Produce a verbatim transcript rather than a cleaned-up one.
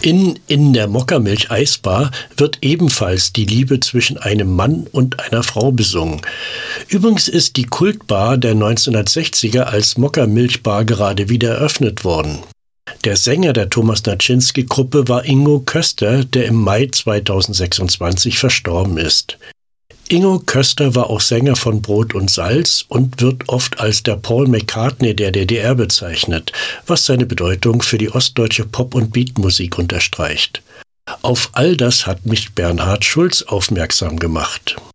In In der Mokkamilch-Eisbar wird ebenfalls die Liebe zwischen einem Mann und einer Frau besungen. Übrigens ist die Kultbar der neunzehnhundertsechziger als Mokkamilch-Bar gerade wieder eröffnet worden. Der Sänger der Thomas Naczynski-Gruppe war Ingo Köster, der im Mai zweitausendsechsundzwanzig verstorben ist. Ingo Köster war auch Sänger von Brot und Salz und wird oft als der Paul McCartney der D D R bezeichnet, was seine Bedeutung für die ostdeutsche Pop- und Beatmusik unterstreicht. Auf all das hat mich Bernhard Schulz aufmerksam gemacht.